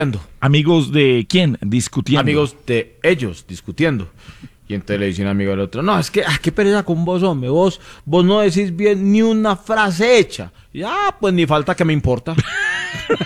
¿Amigos de quién? Discutiendo. Amigos de ellos discutiendo. Y entonces le dice un amigo al otro, no, es que, qué pereza con vos, hombre, vos no decís bien ni una frase hecha. Y, pues ni falta que me importa.